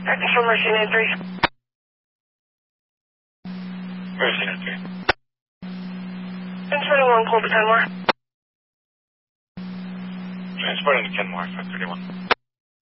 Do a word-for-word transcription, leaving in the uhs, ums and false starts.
Acting for Mercy nine three. Mercy nine three. Transporting one, Colby Kenmore. Transporting to Kenmore, five thirty-one.